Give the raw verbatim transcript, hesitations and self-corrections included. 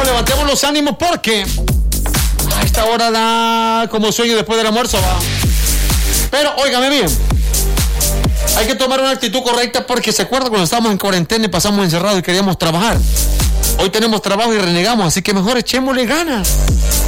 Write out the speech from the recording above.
levantemos los ánimos porque a esta hora da como sueño después del almuerzo, va. Pero, óigame bien, hay que tomar una actitud correcta porque se acuerda cuando estábamos en cuarentena y pasamos encerrados y queríamos trabajar. Hoy tenemos trabajo y renegamos, así que mejor echémosle ganas.